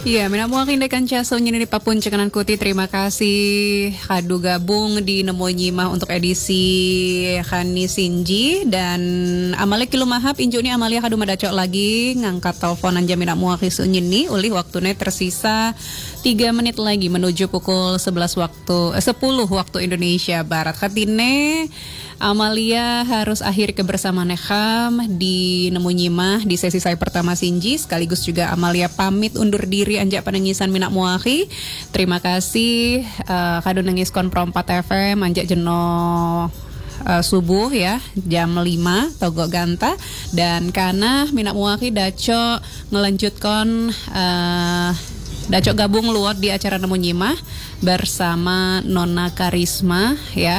Iya, minamuakin dekan caso nyini di papun cekanan kuti. Terima kasih kadu gabung di Nemo Nyimah untuk edisi Khani Sinji dan Amalia Kilu Mahap inju ni Amalia kadu madacok lagi ngangkat teleponan jam minamuaki sunyini ulih waktunya tersisa 3 menit lagi menuju pukul 10 waktu Indonesia Barat. Katine Amalia harus akhir kebersamaan Nekham di Nemo Nyimah di sesi saya pertama Sinji, sekaligus juga Amalia pamit undur diri anjak penengisan minak muahi. Terima kasih kado nengis konpro 4 FM anjak jeno subuh ya jam 5 togo ganta dan karena minak muahi daco ngelanjutkan daco gabung luar di acara Nemo Nyimah bersama Nona Karisma ya.